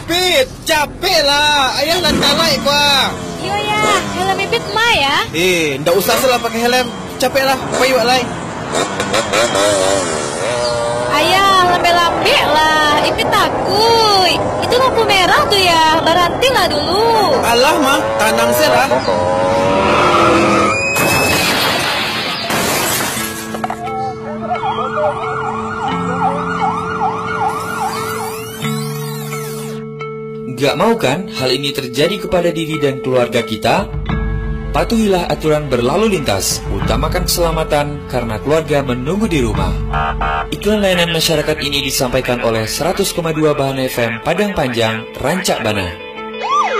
Ipit, capek lah. Ayah nak naik gua. Iya ya, helm Ipit mah ya. Ndak usah salah pakai helm. Capek lah, payu lai. Ayah, lambe-lambe lah. Ipit takut. Itu lampu merah tuh ya. Berhenti lah dulu. Alah mah, tanang selah. Gak mau kan hal ini terjadi kepada diri dan keluarga kita? Patuhilah aturan berlalu lintas, utamakan keselamatan karena keluarga menunggu di rumah. Iklan layanan masyarakat ini disampaikan oleh 100,2 Bahan FM Padang Panjang, Rancak Bana.